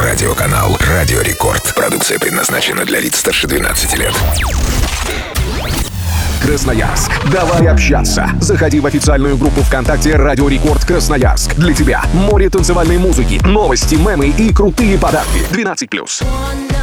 Радиоканал «Радио Рекорд». Продукция предназначена для лиц старше 12 лет. Красноярск. Давай общаться. Заходи в официальную группу ВКонтакте «Радио Рекорд Красноярск». Для тебя море танцевальной музыки, новости, мемы и крутые подарки. 12+.